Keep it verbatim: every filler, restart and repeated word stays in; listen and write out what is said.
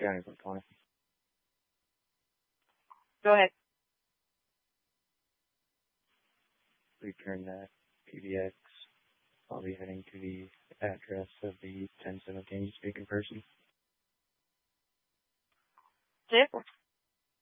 County County. Go ahead. Return that P B X. I'll be heading to the address of the ten seventeen speaking person. That's it?